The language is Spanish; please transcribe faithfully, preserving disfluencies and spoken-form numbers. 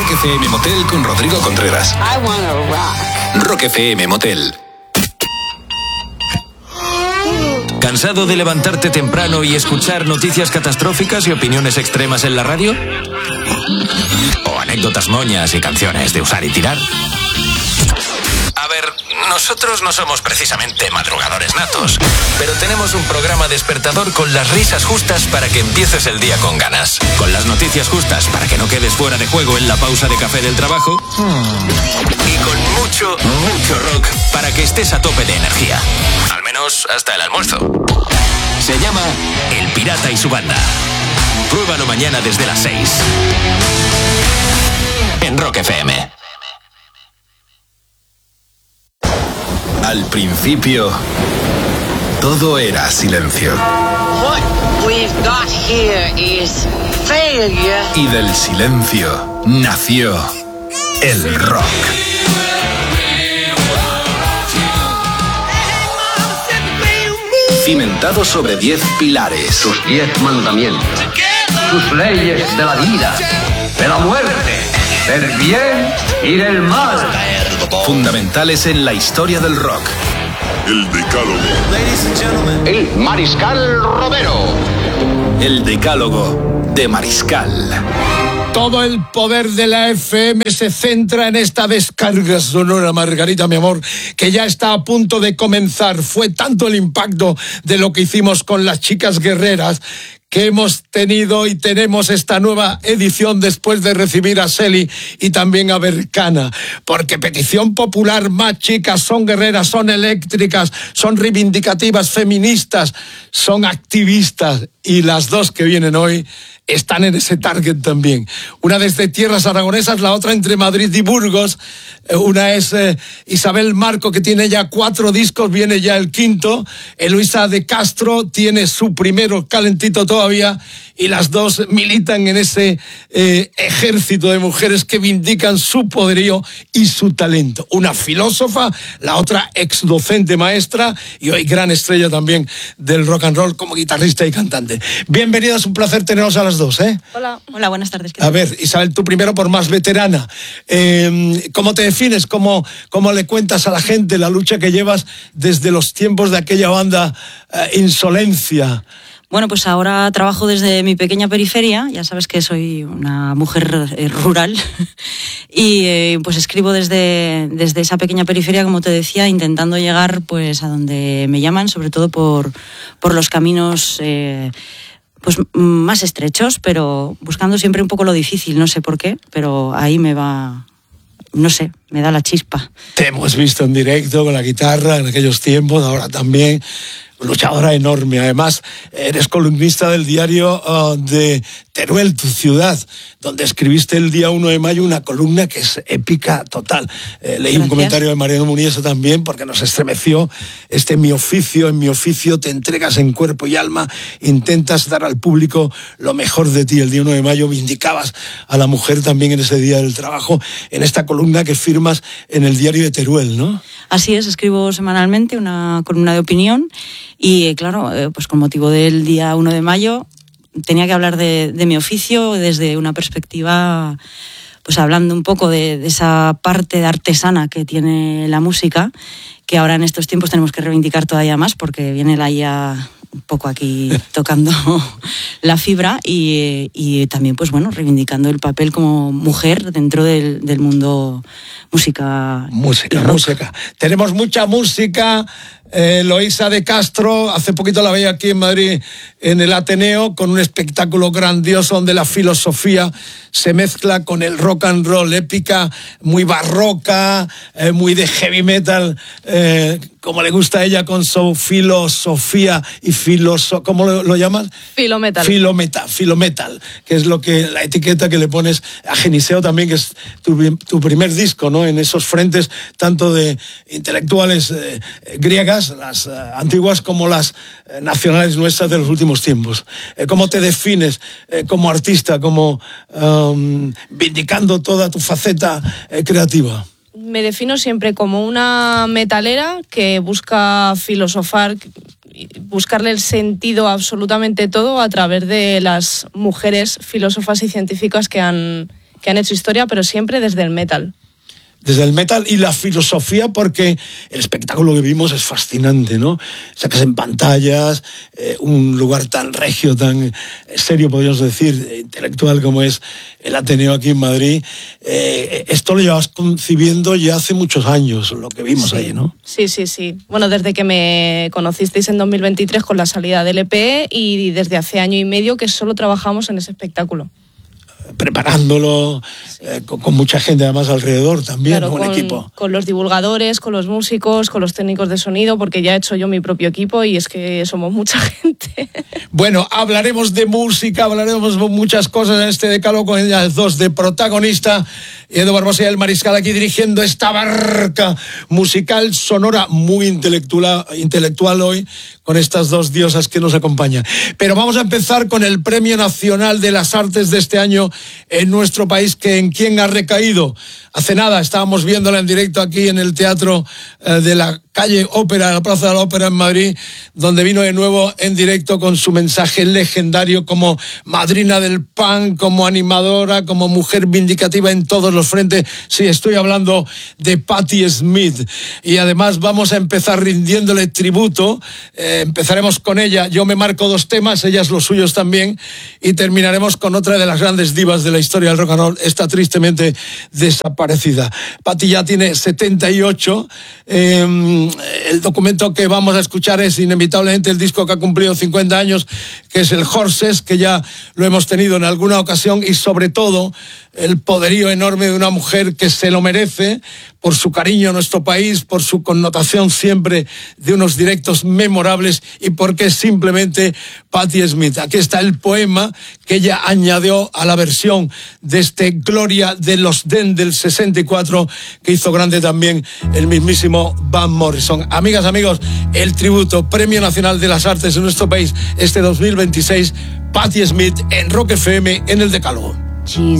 Rock F M Motel con Rodrigo Contreras. I wanna rock. Rock F M Motel. ¿Cansado de levantarte temprano y escuchar noticias catastróficas y opiniones extremas en la radio? ¿O anécdotas moñas y canciones de usar y tirar? A ver, nosotros no somos precisamente madrugadores natos, pero tenemos un programa despertador con las risas justas para que empieces el día con ganas, con las noticias justas para que no quedes fuera de juego en la pausa de café del trabajo y con mucho, mucho rock para que estés a tope de energía, al menos hasta el almuerzo. Se llama El Pirata y su Banda. Pruébalo mañana desde las seis en Rock F M. Al principio, todo era silencio. What we've got here is failure. Y del silencio nació el rock. Cimentado sobre diez pilares. Sus diez mandamientos. Sus leyes de la vida, de la muerte, del bien y del mal. Fundamentales en la historia del rock. El Decálogo. El Mariscal Romero. El Decálogo de Mariscal. Todo el poder de la F M se centra en esta descarga sonora, Margarita, mi amor, que ya está a punto de comenzar. Fue tanto el impacto de lo que hicimos con las chicas guerreras que hemos tenido y tenemos esta nueva edición después de recibir a Selly y también a Bercana, porque petición popular, más chicas, son guerreras, son eléctricas, son reivindicativas, feministas, son activistas, y las dos que vienen hoy están en ese target también. Una desde tierras aragonesas, la otra entre Madrid y Burgos. Una es eh, Isabel Marco, que tiene ya cuatro discos, viene ya el quinto. Eloisa de Castro tiene su primero calentito todavía, y las dos militan en ese eh, ejército de mujeres que vindican su poderío y su talento. Una filósofa, la otra ex docente maestra y hoy gran estrella también del rock and roll como guitarrista y cantante. Bienvenidas, un placer teneros a las dos, ¿eh? Hola, hola, buenas tardes. A ver, Isabel, tú primero, por más veterana. Eh, ¿Cómo te defines? ¿Cómo, ¿Cómo le cuentas a la gente la lucha que llevas desde los tiempos de aquella banda eh, Insolencia? Bueno, pues ahora trabajo desde mi pequeña periferia, ya sabes que soy una mujer eh, rural, y eh, pues escribo desde, desde esa pequeña periferia, como te decía, intentando llegar pues a donde me llaman, sobre todo por, por los caminos eh, pues más estrechos, pero buscando siempre un poco lo difícil, no sé por qué, pero ahí me va... No sé, me da la chispa. Te hemos visto en directo con la guitarra en aquellos tiempos, ahora también. Luchadora enorme. Además, eres columnista del diario uh, de Teruel, tu ciudad, donde escribiste el día uno de mayo una columna que es épica total. Eh, leí Gracias. Un comentario de Mariano Muniesa también, porque nos estremeció este mi oficio. En mi oficio te entregas en cuerpo y alma, intentas dar al público lo mejor de ti. El día uno de mayo vindicabas a la mujer también en ese día del trabajo, en esta columna que firmas en el diario de Teruel, ¿no? Así es, escribo semanalmente una columna de opinión y, claro, pues con motivo del día uno de mayo tenía que hablar de, de mi oficio desde una perspectiva, pues hablando un poco de, de esa parte de artesana que tiene la música, que ahora en estos tiempos tenemos que reivindicar todavía más porque viene la I A un poco aquí tocando la fibra y, y también, pues bueno, reivindicando el papel como mujer dentro del, del mundo música. Música, música. Tenemos mucha música. Eh, Eloisa de Castro, hace poquito la veía aquí en Madrid, en el Ateneo, con un espectáculo grandioso donde la filosofía se mezcla con el rock and roll, épica, muy barroca, eh, muy de heavy metal, eh, como le gusta a ella, con su filosofía y filoso... ¿Cómo lo, lo llamas? Filometal. Filometal, filometal, que es lo que la etiqueta que le pones a Geniseo también, que es tu, tu primer disco, ¿no? En esos frentes, tanto de intelectuales eh, griegas, las eh, antiguas, como las eh, nacionales nuestras de los últimos tiempos. Eh, ¿Cómo te defines eh, como artista, como um, vindicando toda tu faceta eh, creativa? Me defino siempre como una metalera que busca filosofar, buscarle el sentido a absolutamente todo a través de las mujeres filósofas y científicas que han que han hecho historia, pero siempre desde el metal. Desde el metal y la filosofía, porque el espectáculo que vimos es fascinante, ¿no? Sacas en pantallas, eh, un lugar tan regio, tan serio, podríamos decir, intelectual como es el Ateneo aquí en Madrid. Eh, esto lo llevas concibiendo ya hace muchos años, lo que vimos sí. ahí, ¿no? Sí, sí, sí. Bueno, desde que me conocisteis en dos mil veintitrés con la salida del E P y desde hace año y medio que solo trabajamos en ese espectáculo. Preparándolo, sí. eh, con, con mucha gente además alrededor también, claro, ¿no? Un con, equipo. Con los divulgadores, con los músicos, con los técnicos de sonido, porque ya he hecho yo mi propio equipo y es que somos mucha gente. Bueno, hablaremos de música, hablaremos de muchas cosas en este decálogo con ellas dos de protagonista. Edu Barbosa y el Mariscal aquí dirigiendo esta barca musical sonora muy intelectual, intelectual hoy, con estas dos diosas que nos acompañan. Pero vamos a empezar con el Premio Nacional de las Artes de este año en nuestro país, que en quién ha recaído. Hace nada estábamos viéndola en directo aquí en el Teatro eh, de la calle Ópera, la Plaza de la Ópera en Madrid, donde vino de nuevo en directo con su mensaje legendario como madrina del punk, como animadora, como mujer vindicativa en todos los frentes. Sí, estoy hablando de Patti Smith. Y además vamos a empezar rindiéndole tributo. Eh, empezaremos con ella. Yo me marco dos temas, ellas los suyos también, y terminaremos con otra de las grandes divas de la historia del rock and roll, está tristemente desaparecida. Patti ya tiene setenta y ocho. Eh, el documento que vamos a escuchar es inevitablemente el disco que ha cumplido cincuenta años, que es el Horses, que ya lo hemos tenido en alguna ocasión, y sobre todo el poderío enorme de una mujer que se lo merece por su cariño a nuestro país, por su connotación siempre de unos directos memorables y porque es simplemente Patti Smith. Aquí está el poema que ella añadió a la versión de este Gloria de los Den del sesenta y cuatro, que hizo grande también el mismísimo Van Morrison. Amigas, amigos, el tributo Premio Nacional de las Artes en nuestro país este dos mil veintiséis, Patti Smith en Rock F M en el Decálogo.